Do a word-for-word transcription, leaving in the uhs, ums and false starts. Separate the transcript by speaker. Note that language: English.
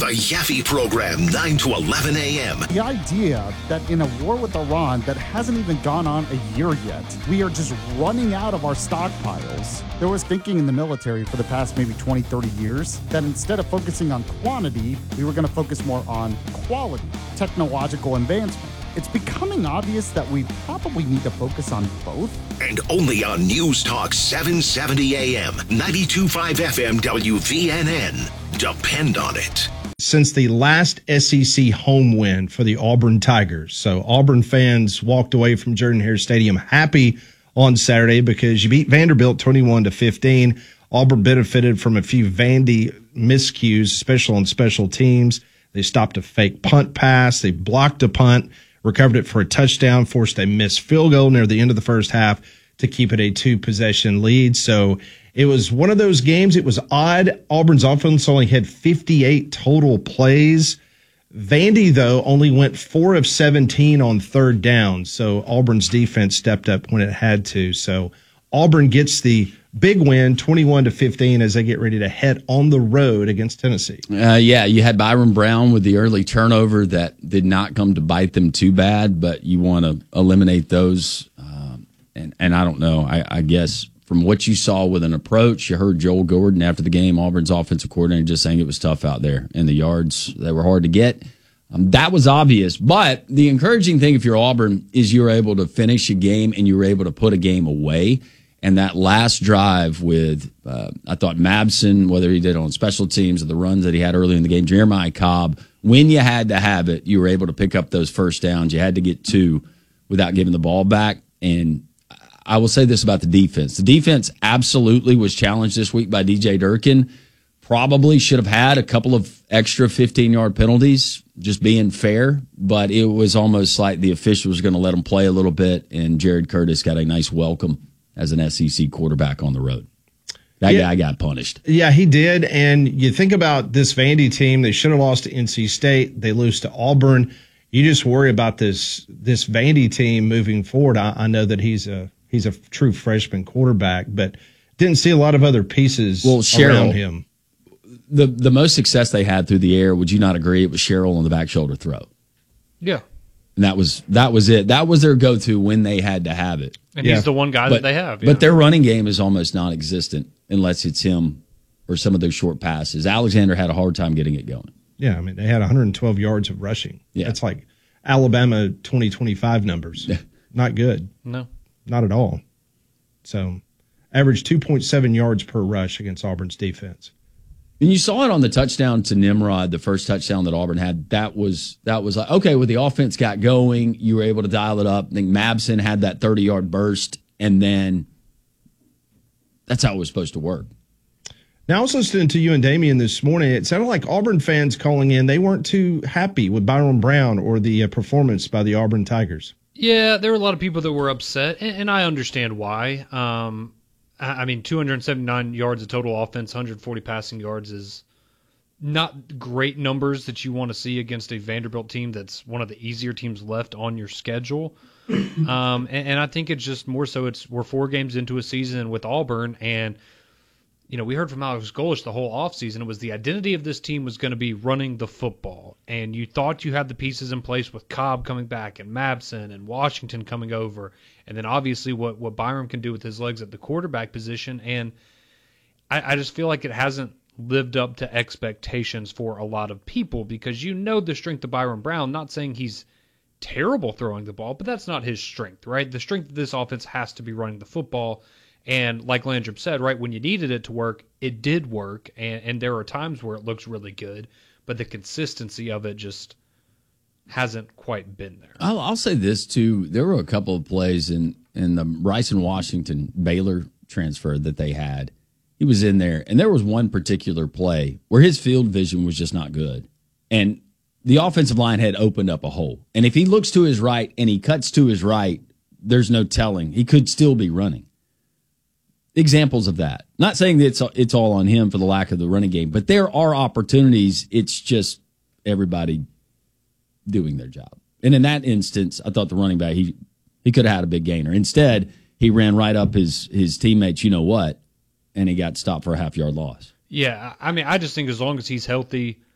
Speaker 1: The Yaffe Program, nine to eleven a.m.
Speaker 2: The idea that in a war with Iran that hasn't even gone on a year yet, we are just running out of our stockpiles. There was thinking in the military for the past maybe twenty, thirty years that instead of focusing on quantity, we were going to focus more on quality, technological advancement. It's becoming obvious that we probably need to focus on both.
Speaker 1: And only on News Talk seven seventy a.m., ninety-two point five F M W V N N. Depend on it.
Speaker 3: Since the last S E C home win for the Auburn Tigers. So Auburn fans walked away from Jordan-Hare Stadium happy on Saturday because you beat Vanderbilt twenty-one to fifteen. Auburn benefited from a few Vandy miscues, especially on special teams. They stopped a fake punt pass. They blocked a punt, recovered it for a touchdown, forced a missed field goal near the end of the first half to keep it a two-possession lead. So it was one of those games. It was odd. Auburn's offense only had fifty-eight total plays. Vandy, though, only went four of seventeen on third down. So Auburn's defense stepped up when it had to. So Auburn gets the big win, twenty-one to fifteen, as they get ready to head on the road against Tennessee.
Speaker 4: Uh, yeah, you had Byron Brown with the early turnover that did not come to bite them too bad, but you want to eliminate those. Um, and, and I don't know, I, I guess from what you saw with an approach, you heard Joel Gordon after the game, Auburn's offensive coordinator, just saying it was tough out there and the yards, they were hard to get. Um, that was obvious. But the encouraging thing if you're Auburn is you're able to finish a game and you're able to put a game away. And that last drive with, uh, I thought Mabson, whether he did on special teams or the runs that he had early in the game, Jeremiah Cobb, when you had to have it, you were able to pick up those first downs. You had to get two without giving the ball back. And I will say this about the defense. The defense absolutely was challenged this week by D J Durkin. Probably should have had a couple of extra fifteen-yard penalties, just being fair. But it was almost like the official was going to let them play a little bit, and Jared Curtis got a nice welcome as an S E C quarterback on the road. That yeah. guy got punished.
Speaker 3: Yeah, he did. And you think about this Vandy team, they should have lost to N C State. They lose to Auburn. You just worry about this this Vandy team moving forward. I, I know that he's a he's a true freshman quarterback, but didn't see a lot of other pieces
Speaker 4: well, Cheryl,
Speaker 3: around him.
Speaker 4: The the most success they had through the air, would you not agree? It was Cheryl on the back shoulder throw.
Speaker 5: Yeah.
Speaker 4: And that was that was it. That was their go-to when they had to have it.
Speaker 5: And
Speaker 3: yeah.
Speaker 5: he's the one guy
Speaker 4: but,
Speaker 5: that they have.
Speaker 4: But
Speaker 5: yeah.
Speaker 4: their running game is almost non-existent unless it's him or some of those short passes. Alexander had a hard time getting it going.
Speaker 3: Yeah, I mean, they had one hundred twelve yards of rushing.
Speaker 4: Yeah.
Speaker 3: That's like Alabama twenty twenty-five numbers. Not good.
Speaker 5: No.
Speaker 3: Not at all. So, averaged two point seven yards per rush against Auburn's defense.
Speaker 4: And you saw it on the touchdown to Nimrod, the first touchdown that Auburn had. That was that was like, okay, with the offense got going, you were able to dial it up. I think Mabson had that thirty-yard burst, and then that's how it was supposed to work.
Speaker 3: Now, I was listening to you and Damien this morning. It sounded like Auburn fans calling in, they weren't too happy with Byron Brown or the uh, performance by the Auburn Tigers.
Speaker 5: Yeah, there were a lot of people that were upset, and, and I understand why. Um I mean, two hundred seventy-nine yards of total offense, one hundred forty passing yards is not great numbers that you want to see against a Vanderbilt team that's one of the easier teams left on your schedule. um, and, and I think it's just more so it's we're four games into a season with Auburn, and you know we heard from Alex Golesh the whole offseason. It was the identity of this team was going to be running the football, and you thought you had the pieces in place with Cobb coming back and Mabson and Washington coming over. And then obviously what, what Byram can do with his legs at the quarterback position. And I, I just feel like it hasn't lived up to expectations for a lot of people because you know the strength of Byron Brown, not saying he's terrible throwing the ball, but that's not his strength, right? The strength of this offense has to be running the football. And like Landrum said, right, when you needed it to work, it did work. And, and there are times where it looks really good, but the consistency of it just hasn't quite been there.
Speaker 4: I'll, I'll say this, too. There were a couple of plays in, in the Rice and Washington Baylor transfer that they had. He was in there, and there was one particular play where his field vision was just not good. And the offensive line had opened up a hole. And if he looks to his right and he cuts to his right, there's no telling. He could still be running. Examples of that. Not saying that it's, it's all on him for the lack of the running game, but there are opportunities. It's just everybody doing their job. And in that instance, I thought the running back, he he could have had a big gainer. Instead, he ran right up his, his teammates, you know what, and he got stopped for a half-yard loss.
Speaker 5: Yeah, I mean, I just think as long as he's healthy,